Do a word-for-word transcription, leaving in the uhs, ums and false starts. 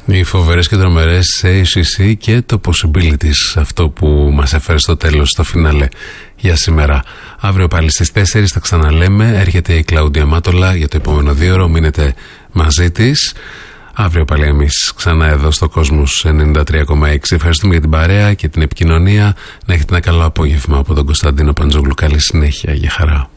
Οι φοβερές και τρομερές έι σι σι και το Possibilities, αυτό που μας έφερε στο τέλος, στο φινάλε για σήμερα. Αύριο πάλι στις τέσσερις θα ξαναλέμε. Έρχεται η Κλαούντια Μάτολα για το επόμενο δύο ώρο. Μείνετε μαζί της. Αύριο πάλι εμείς ξανά εδώ στο Κόσμος ενενήντα τρία κόμμα έξι. Ευχαριστούμε για την παρέα και την επικοινωνία. Να έχετε ένα καλό απόγευμα από τον Κωνσταντίνο Παντζόγλου. Καλή συνέχεια. Γεια χαρά.